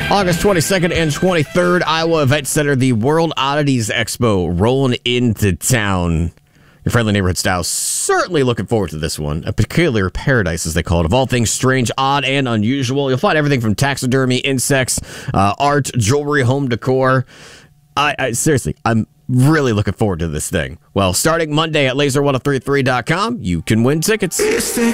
August 22nd and 23rd, Iowa Event Center, the World Oddities Expo rolling into town. Your friendly neighborhood style certainly looking forward to this one. A peculiar paradise, as they call it, of all things strange, odd, and unusual. You'll find everything from taxidermy, insects, art, jewelry, home decor. I seriously, I'm really looking forward to this thing. Well, starting Monday at laser1033.com, you can win tickets.